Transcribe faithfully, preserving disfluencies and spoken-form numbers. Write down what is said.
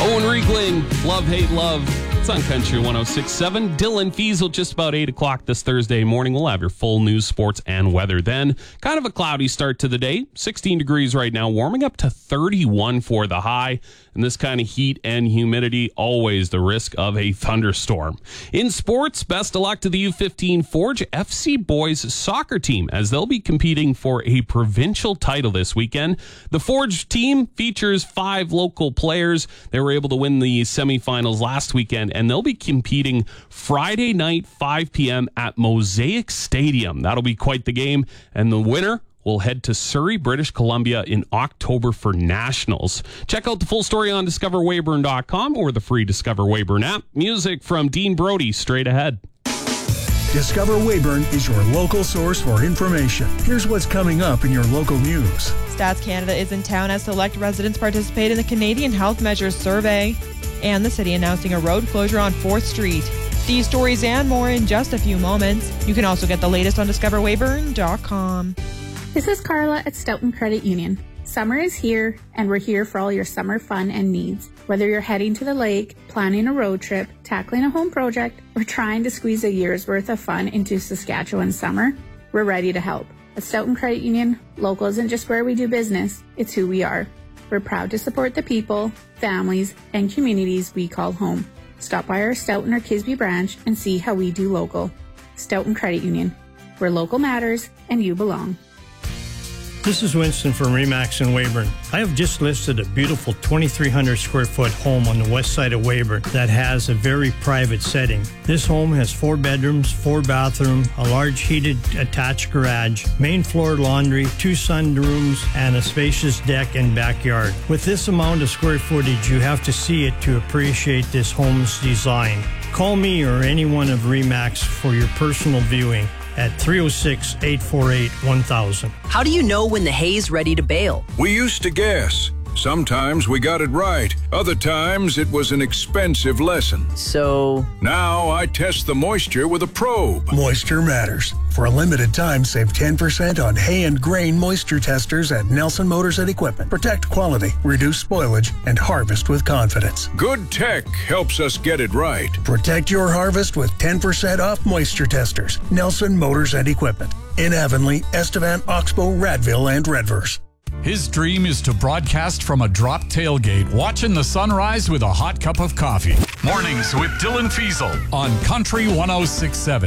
Owen Riegling, Love, Hate, Love. It's on Country one oh six point seven. Dylan Fiesel, just about eight o'clock this Thursday morning. We'll have your full news, sports, and weather then. Kind of a cloudy start to the day. sixteen degrees right now, warming up to thirty-one for the high. And this kind of heat and humidity, always the risk of a thunderstorm. In sports, best of luck to the U fifteen Forge F C boys soccer team as they'll be competing for a provincial title this weekend. The Forge team features five local players. They were able to win the semifinals last weekend, and they'll be competing Friday night, five p.m. at Mosaic Stadium. That'll be quite the game, and the winner will head to Surrey, British Columbia in October for nationals. Check out the full story on discover weyburn dot com or the free Discover Weyburn app. Music from Dean Brody straight ahead. Discover Weyburn is your local source for information. Here's what's coming up in your local news. Stats Canada is in town as select residents participate in the Canadian Health Measures Survey. And the city announcing a road closure on fourth street. These stories and more in just a few moments. You can also get the latest on discover weyburn dot com. This is Carla at Stoughton Credit Union. Summer is here, and we're here for all your summer fun and needs. Whether you're heading to the lake, planning a road trip, tackling a home project, or trying to squeeze a year's worth of fun into Saskatchewan summer, we're ready to help. At Stoughton Credit Union, local isn't just where we do business, it's who we are. We're proud to support the people, families, and communities we call home. Stop by our Stoughton or Kisby branch and see how we do local. Stoughton Credit Union, where local matters and you belong. This is Winston from Remax in Weyburn. I have just listed a beautiful twenty-three hundred square foot home on the west side of Weyburn that has a very private setting. This home has four bedrooms, four bathrooms, a large heated attached garage, main floor laundry, two sunrooms, and a spacious deck and backyard. With this amount of square footage, you have to see it to appreciate this home's design. Call me or anyone of Remax for your personal viewing at three oh six, eight four eight, one thousand. How do you know when the hay's ready to bale? We used to guess. Sometimes we got it right. Other times it was an expensive lesson. So now I test the moisture with a probe. Moisture matters. For a limited time, save ten percent on hay and grain moisture testers at Nelson Motors and Equipment. Protect quality, reduce spoilage, and harvest with confidence. Good tech helps us get it right. Protect your harvest with ten percent off moisture testers. Nelson Motors and Equipment. In Avonlea, Estevan, Oxbow, Radville, and Redverse. His dream is to broadcast from a drop tailgate, watching the sunrise with a hot cup of coffee. Mornings with Dylan Fiesel on Country one oh six point seven.